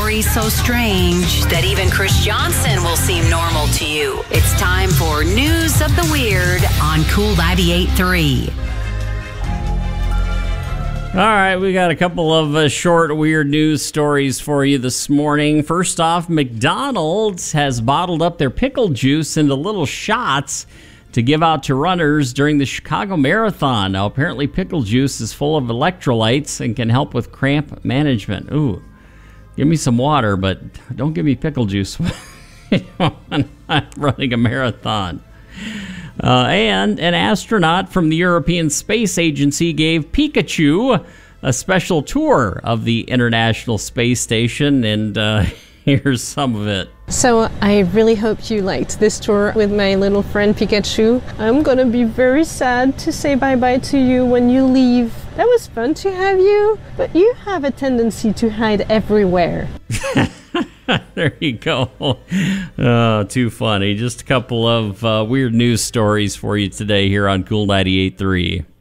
stories so strange that even Chris Johnson will seem normal to you. It's time for News of the Weird on Cool 98.3. All right, we got a couple of short, weird news stories for you this morning. First off, McDonald's has bottled up their pickle juice into little shots to give out to runners during the Chicago Marathon. Now, apparently pickle juice is full of electrolytes and can help with cramp management. Ooh, give me some water, but don't give me pickle juice when I'm running a marathon. And an astronaut from the European Space Agency gave Pikachu a special tour of the International Space Station, and here's some of it. So I really hope you liked this tour with my little friend Pikachu. I'm gonna be very sad to say bye-bye to you when you leave. That was fun to have you, but you have a tendency to hide everywhere. There you go. Oh, too funny. Just a couple of weird news stories for you today here on Cool 98.3.